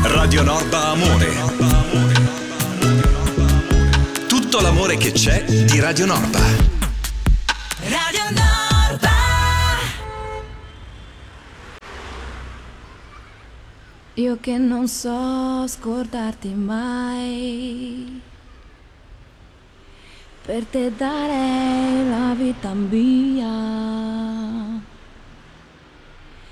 Radio Norba Amore. Tutto l'amore che c'è di Radio Norba. Radio Norba. Io che non so scordarti mai, per te darei la vita mia.